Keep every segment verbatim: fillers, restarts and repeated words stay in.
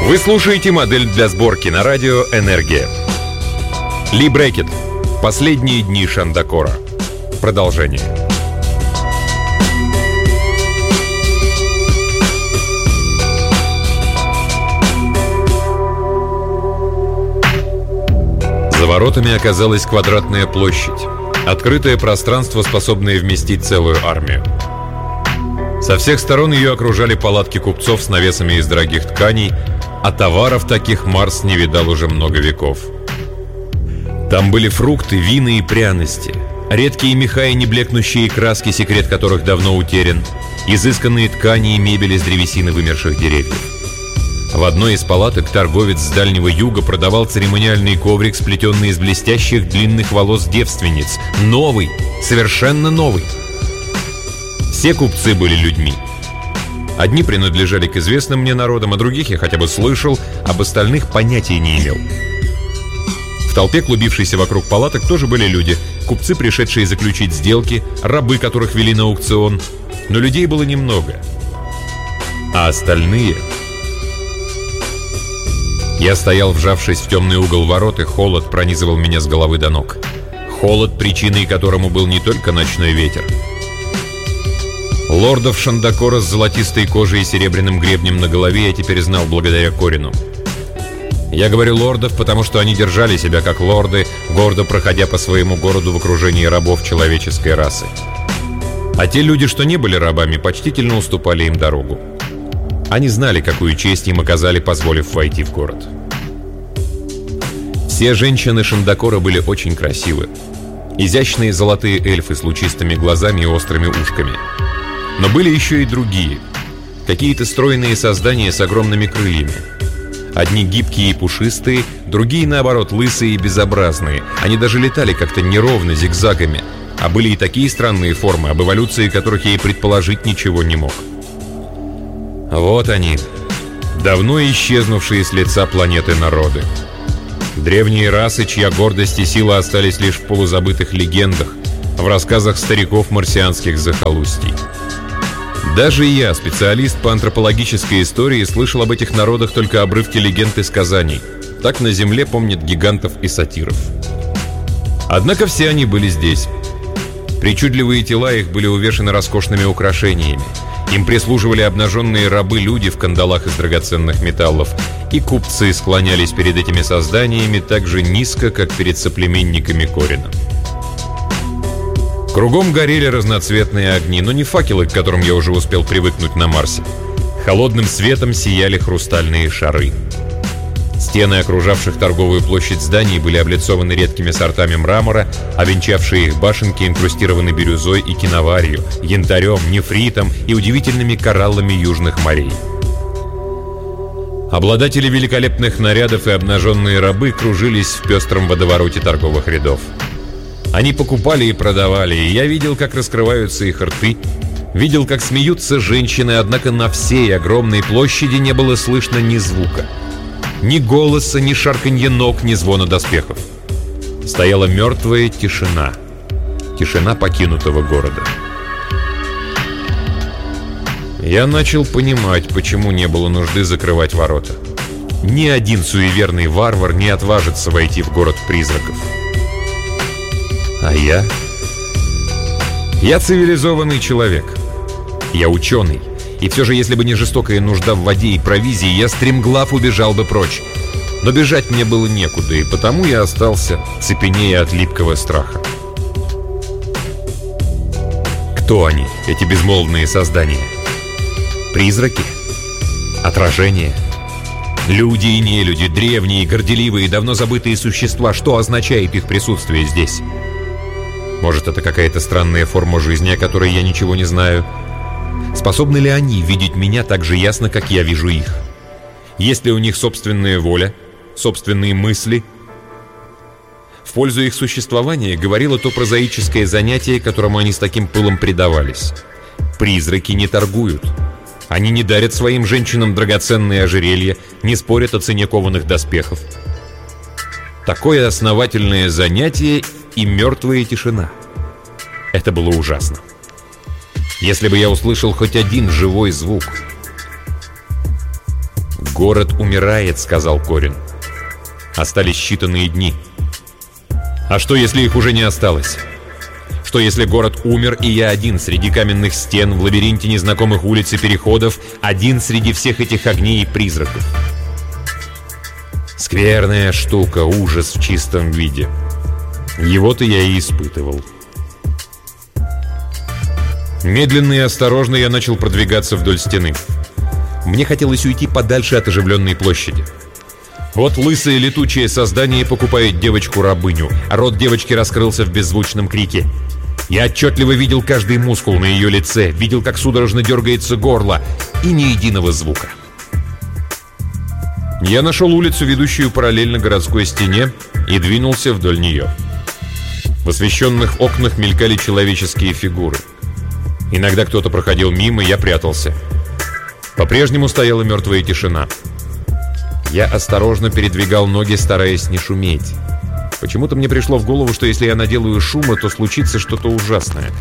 Вы слушаете модель для сборки на радио «Энергия». Ли Брекет. Последние дни Шандакора. Продолжение. За воротами оказалась квадратная площадь. Открытое пространство, способное вместить целую армию. Со всех сторон ее окружали палатки купцов с навесами из дорогих тканей, а товаров таких Марс не видал уже много веков. Там были фрукты, вина и пряности, редкие меха и неблекнущие краски, секрет которых давно утерян, изысканные ткани и мебель из древесины вымерших деревьев. В одной из палаток торговец с Дальнего Юга продавал церемониальный коврик, сплетенный из блестящих длинных волос девственниц. Новый, совершенно новый. Все купцы были людьми. Одни принадлежали к известным мне народам, а других я хотя бы слышал, об остальных понятия не имел. В толпе, клубившейся вокруг палаток, тоже были люди. Купцы, пришедшие заключить сделки, рабы, которых вели на аукцион. Но людей было немного. А остальные... Я стоял, вжавшись в темный угол ворот, и холод пронизывал меня с головы до ног. Холод, причиной которому был не только ночной ветер. Лордов Шандакора с золотистой кожей и серебряным гребнем на голове я теперь знал благодаря Корину. Я говорю лордов, потому что они держали себя как лорды, гордо проходя по своему городу в окружении рабов человеческой расы. А те люди, что не были рабами, почтительно уступали им дорогу. Они знали, какую честь им оказали, позволив войти в город. Все женщины Шандакора были очень красивы. Изящные золотые эльфы с лучистыми глазами и острыми ушками. Но были еще и другие. Какие-то стройные создания с огромными крыльями. Одни гибкие и пушистые, другие, наоборот, лысые и безобразные. Они даже летали как-то неровно, зигзагами. А были и такие странные формы, об эволюции которых я и предположить ничего не мог. Вот они, давно исчезнувшие с лица планеты народы. Древние расы, чья гордость и сила остались лишь в полузабытых легендах, в рассказах стариков марсианских захолустий. Даже я, специалист по антропологической истории, слышал об этих народах только обрывки легенд и сказаний. Так на Земле помнят гигантов и сатиров. Однако все они были здесь. Причудливые тела их были увешаны роскошными украшениями. Им прислуживали обнаженные рабы-люди в кандалах из драгоценных металлов, и купцы склонялись перед этими созданиями так же низко, как перед соплеменниками Корина. Кругом горели разноцветные огни, но не факелы, к которым я уже успел привыкнуть на Марсе. Холодным светом сияли хрустальные шары. Стены, окружавших торговую площадь зданий, были облицованы редкими сортами мрамора, а венчавшие их башенки инкрустированы бирюзой и киноварью, янтарем, нефритом и удивительными кораллами южных морей. Обладатели великолепных нарядов и обнаженные рабы кружились в пестром водовороте торговых рядов. Они покупали и продавали, и я видел, как раскрываются их рты, видел, как смеются женщины, однако на всей огромной площади не было слышно ни звука. Ни голоса, ни шарканья ног, ни звона доспехов. Стояла мертвая тишина. Тишина покинутого города. Я начал понимать, почему не было нужды закрывать ворота. Ни один суеверный варвар не отважится войти в город призраков. А я? Я цивилизованный человек. Я ученый. И все же, если бы не жестокая нужда в воде и провизии, я стремглав убежал бы прочь. Но бежать мне было некуда, и потому я остался, цепенея от липкого страха. Кто они, эти безмолвные создания? Призраки? Отражения? Люди и нелюди, древние, горделивые, давно забытые существа. Что означает их присутствие здесь? Может, это какая-то странная форма жизни, о которой я ничего не знаю? Способны ли они видеть меня так же ясно, как я вижу их? Есть ли у них собственная воля, собственные мысли? В пользу их существования говорило то прозаическое занятие, которому они с таким пылом предавались. Призраки не торгуют. Они не дарят своим женщинам драгоценные ожерелья, не спорят о цене кованых доспехов. Такое основательное занятие и мертвая тишина. Это было ужасно. Если бы я услышал хоть один живой звук. «Город умирает», — сказал Корин. «Остались считанные дни». «А что, если их уже не осталось? Что, если город умер, и я один среди каменных стен, в лабиринте незнакомых улиц и переходов, один среди всех этих огней и призраков?» Скверная штука, ужас в чистом виде. Его-то я и испытывал. Медленно и осторожно я начал продвигаться вдоль стены. Мне хотелось уйти подальше от оживленной площади. Вот лысое летучее создание покупает девочку-рабыню, а рот девочки раскрылся в беззвучном крике. Я отчетливо видел каждый мускул на ее лице, видел, как судорожно дергается горло, и ни единого звука. Я нашел улицу, ведущую параллельно городской стене, и двинулся вдоль нее. В освещенных окнах мелькали человеческие фигуры. Иногда кто-то проходил мимо, я прятался. По-прежнему стояла мертвая тишина. Я осторожно передвигал ноги, стараясь не шуметь. Почему-то мне пришло в голову, что если я наделаю шума, то случится что-то ужасное.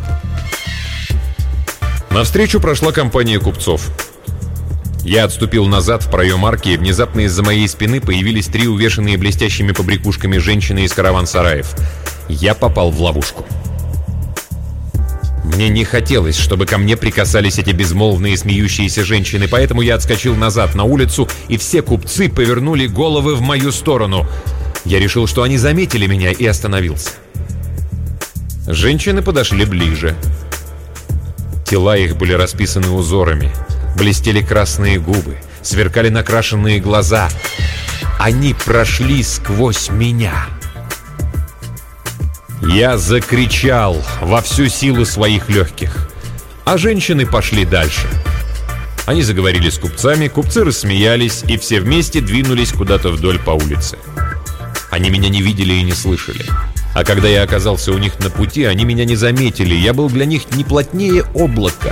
Навстречу прошла компания купцов. Я отступил назад в проем арки, и внезапно из-за моей спины появились три увешанные блестящими побрякушками женщины из караван-сараев. Я попал в ловушку. Мне не хотелось, чтобы ко мне прикасались эти безмолвные смеющиеся женщины, поэтому я отскочил назад на улицу, и все купцы повернули головы в мою сторону. Я решил, что они заметили меня, и остановился. Женщины подошли ближе. Тела их были расписаны узорами. Блестели красные губы, сверкали накрашенные глаза. Они прошли сквозь меня. Я закричал во всю силу своих легких, а женщины пошли дальше. Они заговорили с купцами, купцы рассмеялись, и все вместе двинулись куда-то вдоль по улице. Они меня не видели и не слышали. А когда я оказался у них на пути, они меня не заметили. Я был для них не плотнее облака.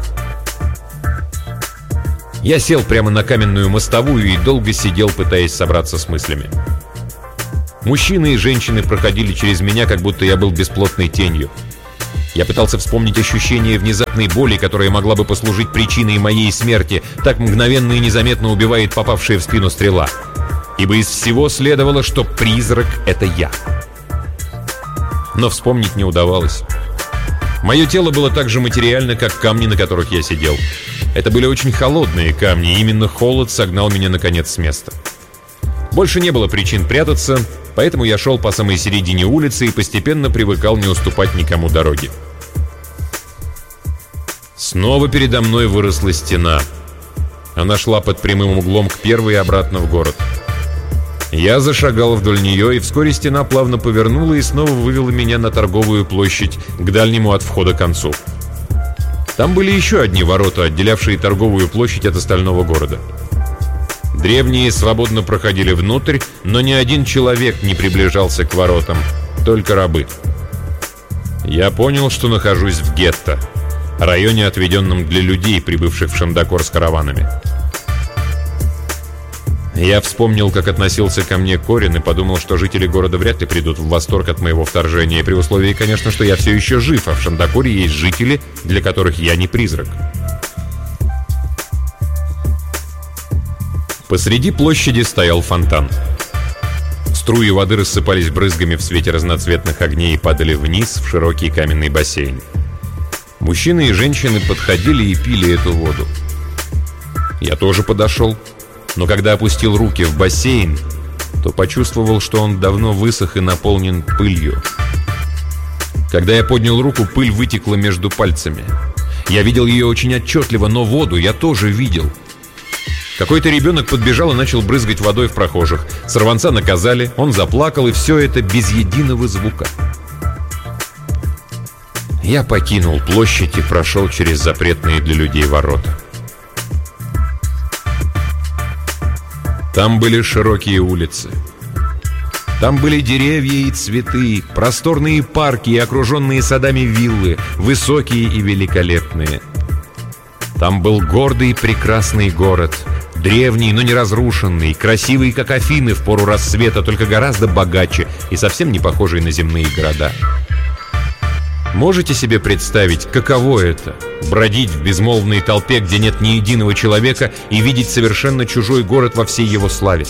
Я сел прямо на каменную мостовую и долго сидел, пытаясь собраться с мыслями. Мужчины и женщины проходили через меня, как будто я был бесплотной тенью. Я пытался вспомнить ощущение внезапной боли, которая могла бы послужить причиной моей смерти. Так мгновенно и незаметно убивает попавшая в спину стрела. Ибо из всего следовало, что призрак — это я. Но вспомнить не удавалось. Мое тело было так же материально, как камни, на которых я сидел. Это были очень холодные камни, и именно холод согнал меня наконец с места. Больше не было причин прятаться, поэтому я шел по самой середине улицы и постепенно привыкал не уступать никому дороги. Снова передо мной выросла стена. Она шла под прямым углом к первой и обратно в город. Я зашагал вдоль нее, и вскоре стена плавно повернула и снова вывела меня на торговую площадь, к дальнему от входа концу. Там были еще одни ворота, отделявшие торговую площадь от остального города. Древние свободно проходили внутрь, но ни один человек не приближался к воротам, только рабы. Я понял, что нахожусь в гетто, районе, отведенном для людей, прибывших в Шандакор с караванами. Я вспомнил, как относился ко мне Корин, и подумал, что жители города вряд ли придут в восторг от моего вторжения, при условии, конечно, что я все еще жив, а в Шандакоре есть жители, для которых я не призрак. Посреди площади стоял фонтан. Струи воды рассыпались брызгами в свете разноцветных огней и падали вниз в широкий каменный бассейн. Мужчины и женщины подходили и пили эту воду. Я тоже подошел, но когда опустил руки в бассейн, то почувствовал, что он давно высох и наполнен пылью. Когда я поднял руку, пыль вытекла между пальцами. Я видел ее очень отчетливо, но воду я тоже видел. Какой-то ребенок подбежал и начал брызгать водой в прохожих. Сорванца наказали, он заплакал, и все это без единого звука. Я покинул площадь и прошел через запретные для людей ворота. Там были широкие улицы. Там были деревья и цветы, просторные парки и окруженные садами виллы, высокие и великолепные. Там был гордый и прекрасный город, древний, но не разрушенный, красивый, как Афины в пору рассвета, только гораздо богаче и совсем не похожий на земные города. Можете себе представить, каково это — бродить в безмолвной толпе, где нет ни единого человека, и видеть совершенно чужой город во всей его славе?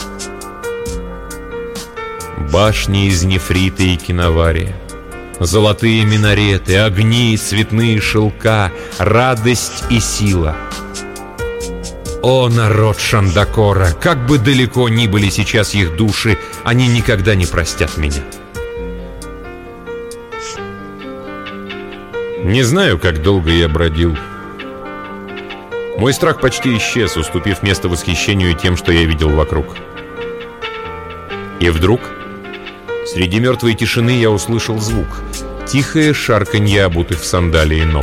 Башни из нефрита и киновария, золотые минареты, огни и цветные шелка, радость и сила. О, народ Шандакора, как бы далеко ни были сейчас их души, они никогда не простят меня. Не знаю, как долго я бродил. Мой страх почти исчез, уступив место восхищению тем, что я видел вокруг. И вдруг, среди мертвой тишины, я услышал звук. Тихое шарканье обутых в сандалии ног.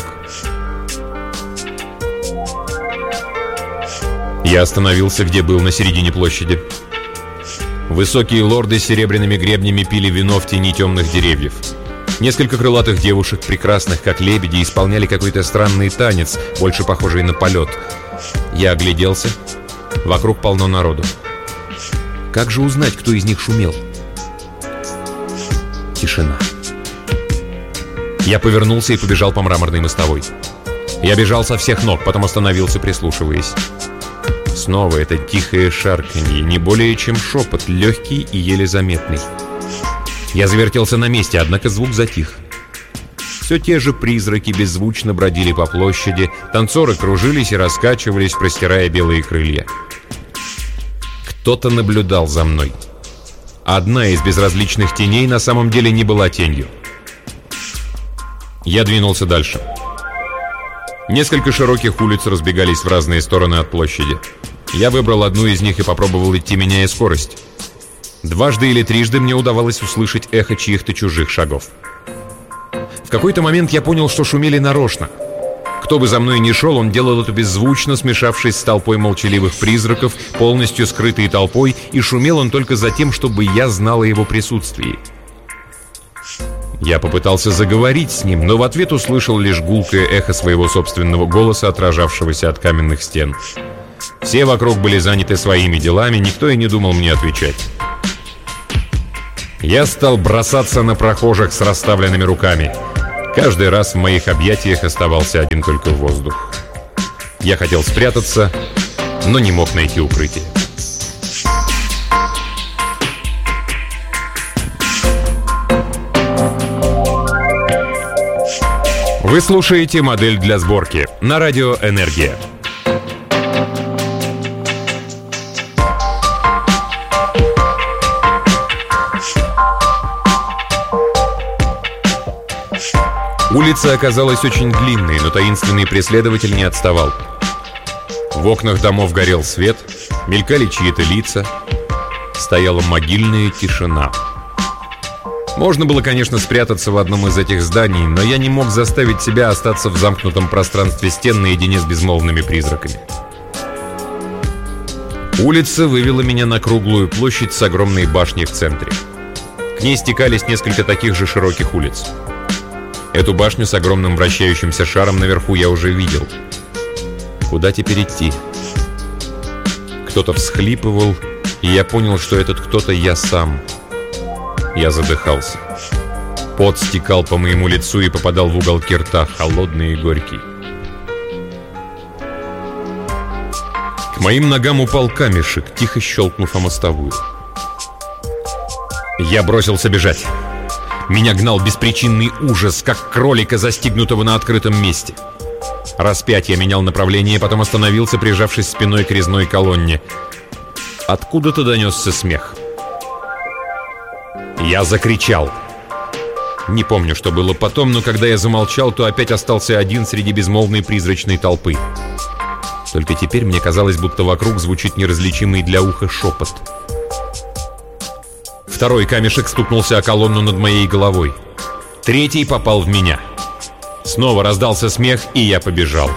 Я остановился, где был, на середине площади. Высокие лорды с серебряными гребнями пили вино в тени темных деревьев. Несколько крылатых девушек, прекрасных как лебеди, исполняли какой-то странный танец, больше похожий на полет. Я огляделся. Вокруг полно народу. Как же узнать, кто из них шумел? Тишина. Я повернулся и побежал по мраморной мостовой. Я бежал со всех ног, потом остановился, прислушиваясь. Снова это тихое шарканье, не более чем шепот, легкий и еле заметный. Я завертелся на месте, однако звук затих. Все те же призраки беззвучно бродили по площади, танцоры кружились и раскачивались, простирая белые крылья. Кто-то наблюдал за мной. Одна из безразличных теней на самом деле не была тенью. Я двинулся дальше. Несколько широких улиц разбегались в разные стороны от площади. Я выбрал одну из них и попробовал идти, меняя скорость. Дважды или трижды мне удавалось услышать эхо чьих-то чужих шагов. В какой-то момент я понял, что шумели нарочно. Кто бы за мной ни шел, он делал это беззвучно, смешавшись с толпой молчаливых призраков, полностью скрытой толпой, и шумел он только за тем, чтобы я знал о его присутствии. Я попытался заговорить с ним, но в ответ услышал лишь гулкое эхо своего собственного голоса, отражавшегося от каменных стен. Все вокруг были заняты своими делами, никто и не думал мне отвечать. Я стал бросаться на прохожих с расставленными руками. Каждый раз в моих объятиях оставался один только воздух. Я хотел спрятаться, но не мог найти укрытие. Вы слушаете «Модель для сборки» на радио «Энергия». Улица оказалась очень длинной, но таинственный преследователь не отставал. В окнах домов горел свет, мелькали чьи-то лица, стояла могильная тишина. Можно было, конечно, спрятаться в одном из этих зданий, но я не мог заставить себя остаться в замкнутом пространстве стен наедине с безмолвными призраками. Улица вывела меня на круглую площадь с огромной башней в центре. К ней стекались несколько таких же широких улиц. Эту башню с огромным вращающимся шаром наверху я уже видел. Куда теперь идти? Кто-то всхлипывал, и я понял, что этот кто-то я сам. Я задыхался. Пот стекал по моему лицу и попадал в уголки рта, холодный и горький. К моим ногам упал камешек, тихо щелкнув о мостовую. Я бросился бежать. Меня гнал беспричинный ужас, как кролика, застигнутого на открытом месте. Раз пять я менял направление, потом остановился, прижавшись спиной к резной колонне. Откуда-то донесся смех. Я закричал. Не помню, что было потом, но когда я замолчал, то опять остался один среди безмолвной призрачной толпы. Только теперь мне казалось, будто вокруг звучит неразличимый для уха шепот. Второй камешек стукнулся о колонну над моей головой. Третий попал в меня. Снова раздался смех, и я побежал.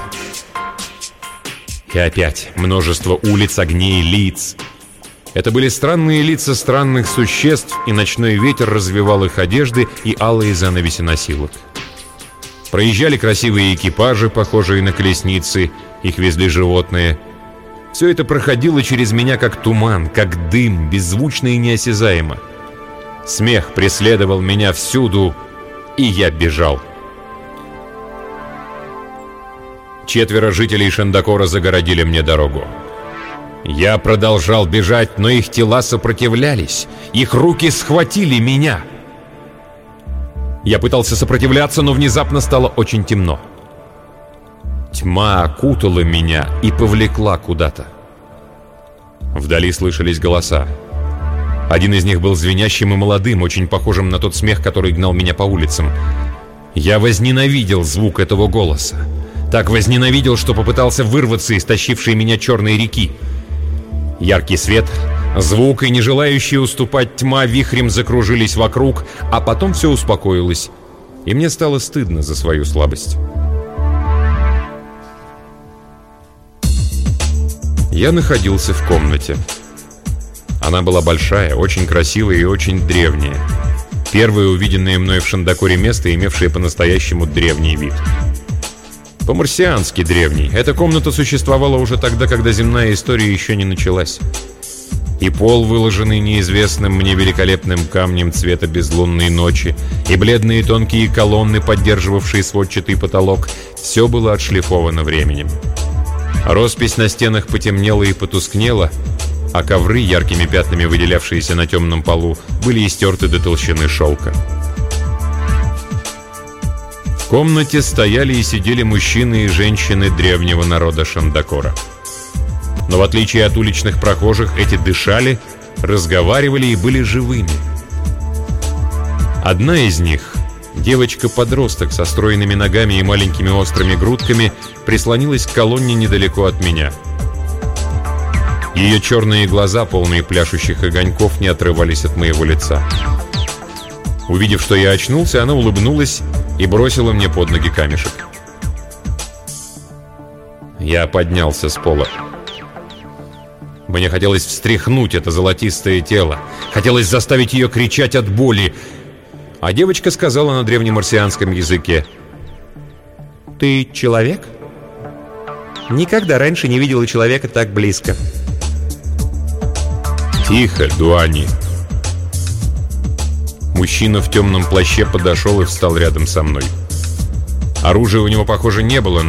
И опять множество улиц, огней, лиц. Это были странные лица странных существ, и ночной ветер развевал их одежды и алые занавеси носилок. Проезжали красивые экипажи, похожие на колесницы, их везли животные. Все это проходило через меня как туман, как дым, беззвучно и неосязаемо. Смех преследовал меня всюду, и я бежал. Четверо жителей Шендакора загородили мне дорогу. Я продолжал бежать, но их тела сопротивлялись. Их руки схватили меня. Я пытался сопротивляться, но внезапно стало очень темно. Тьма окутала меня и повлекла куда-то. Вдали слышались голоса. Один из них был звенящим и молодым, очень похожим на тот смех, который гнал меня по улицам. Я возненавидел звук этого голоса. Так возненавидел, что попытался вырваться из тащившей меня черной реки. Яркий свет, звук и не желающие уступать тьма вихрем закружились вокруг, а потом все успокоилось, и мне стало стыдно за свою слабость. Я находился в комнате. Она была большая, очень красивая и очень древняя. Первое увиденное мной в Шендакоре место, имевшее по-настоящему древний вид. По-марсиански древний. Эта комната существовала уже тогда, когда земная история еще не началась. И пол, выложенный неизвестным мне великолепным камнем цвета безлунной ночи, и бледные тонкие колонны, поддерживавшие сводчатый потолок, все было отшлифовано временем. Роспись на стенах потемнела и потускнела, а ковры, яркими пятнами выделявшиеся на темном полу, были истерты до толщины шелка. В комнате стояли и сидели мужчины и женщины древнего народа Шендакора. Но в отличие от уличных прохожих, эти дышали, разговаривали и были живыми. Одна из них, девочка-подросток со стройными ногами и маленькими острыми грудками, прислонилась к колонне недалеко от меня. Ее черные глаза, полные пляшущих огоньков, не отрывались от моего лица. Увидев, что я очнулся, она улыбнулась и бросила мне под ноги камешек. Я поднялся с пола. Мне хотелось встряхнуть это золотистое тело. Хотелось заставить ее кричать от боли. А девочка сказала на древнемарсианском языке: «Ты человек? Никогда раньше не видела человека так близко». «Тихо, Дуани». Мужчина в темном плаще подошел и встал рядом со мной. Оружия у него, похоже, не было,